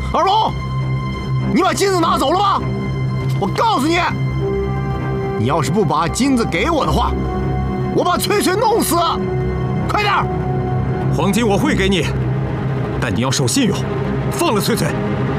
二龙，你把金子拿走了吗？我告诉你，你要是不把金子给我的话，我把翠翠弄死！快点！ 黄金我会给你，但你要守信用，放了翠翠，